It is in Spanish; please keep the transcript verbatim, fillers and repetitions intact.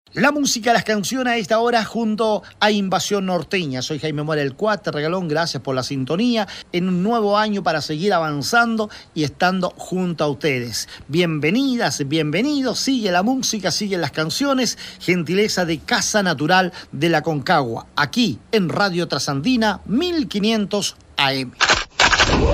La música, las canciones a esta hora junto a Invasión Norteña. Soy Jaime Mora el Cuate Regalón, gracias por la sintonía en un nuevo año para seguir avanzando y estando junto a ustedes. Bienvenidas, bienvenidos, sigue la música, siguen las canciones, gentileza de Casa Natural de la Concagua, aquí en Radio Trasandina mil quinientos A M.